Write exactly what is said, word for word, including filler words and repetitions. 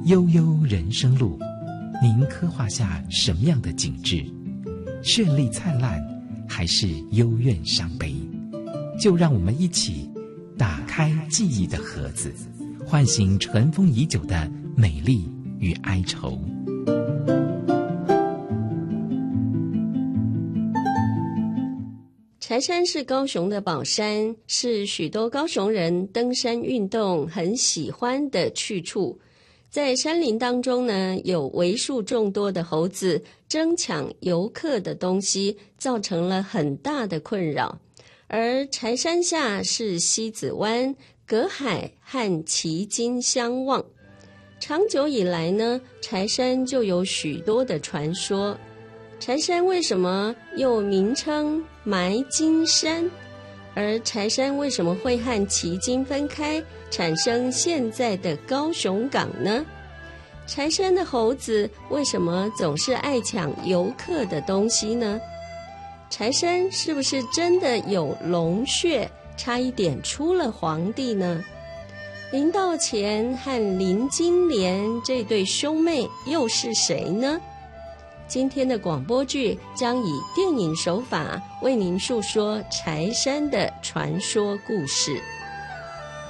悠悠人生路，您刻画下什么样的景致？绚丽灿烂，还是幽怨伤悲？就让我们一起打开记忆的盒子，唤醒尘封已久的美丽与哀愁。 柴山是高雄的宝山，是许多高雄人登山运动很喜欢的去处。在山林当中呢，有为数众多的猴子争抢游客的东西，造成了很大的困扰。而柴山下是西子湾，隔海和旗津相望。长久以来呢，柴山就有许多的传说。柴山为什么又名称埋金山？而柴山为什么会和旗津分开，产生现在的高雄港呢？柴山的猴子为什么总是爱抢游客的东西呢？柴山是不是真的有龙穴，差一点出了皇帝呢？林道乾和林金莲这对兄妹又是谁呢？今天的广播剧将以电影手法为您述说柴山的传说故事。